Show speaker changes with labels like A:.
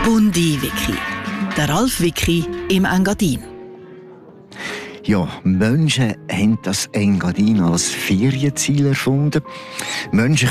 A: Bundi-Wiki. Der Ralf-Wiki im Engadin.
B: Ja, Menschen haben das Engadin als Ferienziel erfunden. Menschen